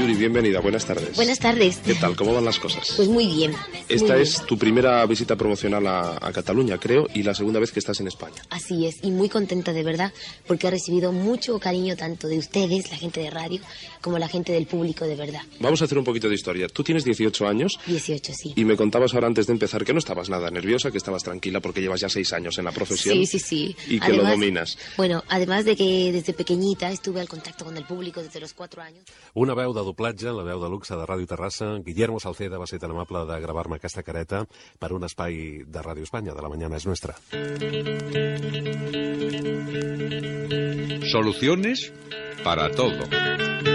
Yuri, bienvenida, buenas tardes. Buenas tardes. ¿Qué tal? ¿Cómo van las cosas? Pues muy bien. Esta es tu primera visita promocional a Cataluña, creo, y la segunda vez que estás en España. Así es, y muy contenta de verdad, porque he recibido mucho cariño tanto de ustedes, la gente de radio, como la gente del público de verdad. Vamos a hacer un poquito de historia. Tú tienes 18 años. 18, sí. Y me contabas ahora antes de empezar que no estabas nada nerviosa, que estabas tranquila porque llevas ya 6 años en la profesión. Sí. Y que lo dominas. Bueno, además de que desde pequeñita estuve al contacto con el público desde los 4 años. Una veu de doblatge, la veu de luxe de Ràdio Terrassa. Guillermo Salceda va ser tan amable de gravar-me aquesta careta per un espai de Ràdio Espanya, de La Mañana es Nuestra. Soluciones para todo.